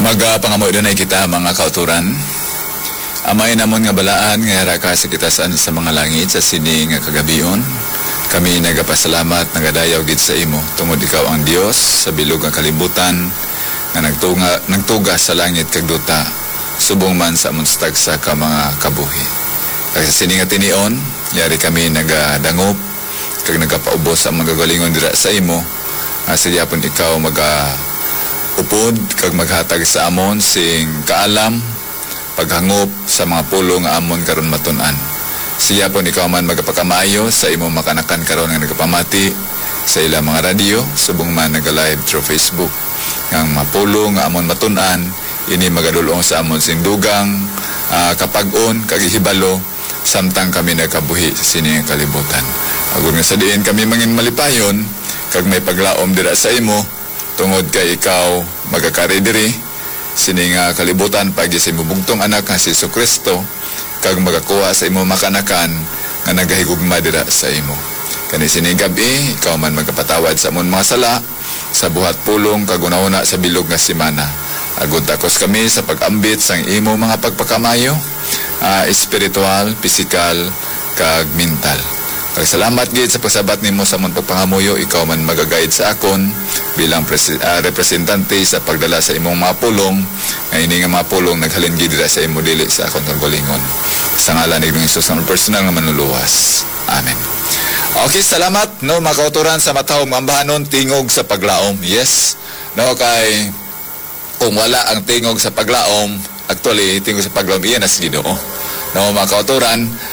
Pangamoy doon ay kita mga kauturan. Amay namon nga balaan nga raka sa kitasan sa mga langit sa sini nga kagabion. Kami nagapasalamat nagadayaw gid sa imo tungod ikaw ang Dios sa bilog nga kalibutan nga nagtuga sa langit kag duta subong man sa amon tagsa ka mga kabuhi. Kay sa sini nga tinion, yari kami nagadangop kag nagapaubos sa mga gagalingon dira sa imo. Sa pun ikaw upod kag maghatag sa amon sing kaalam paghangop sa mga pulong nga amon karon matun-an. Siya pon ikaw man magapakamayo sa imo makanakan karon nga nagapamati sa ilang mga radio subong man naga-live through Facebook. Ang mapulong nga amon matun-an ini magadulong sa amon sing dugang kapag-on kag hibalo samtang kami nagkabuhi sa sini nga kalibutan. Agud nga sa diin kami mangin malipayon kag may paglaom dira sa imo tungod kay ikaw magakari diri sini nga kalibutan pag sa bugtong anak nga si Jesucristo kag magakuha sa imo makanakan nga nagahigugma dira sa imo. Kani sini gabi ikaw man magapatawad sa amon mga sala sa buhat pulong kag una-una sa bilog nga semana. Agud takos kami sa pag-ambit sang imo mga pagpakamayo espiritual, pisikal kag mental. Kag salamat gid sa pagsabat nimo sa amon pagpangamuyo, ikaw man magagaid sa akon bilang representante sa pagdala sa imong mga pulong. Nga ini nga mga pulong naghalin gid dira sa imo dili sa akon kagalingon. Sa ngalan ni Jesus nga personal nga manluluwas. Amen. Okay, salamat no mga kauturan sa matawag mambahanon tingog sa paglaom. Yes. No kay kung wala ang tingog sa paglaom, actually tingog sa paglaom iyan as Ginoo. No mga kauturan,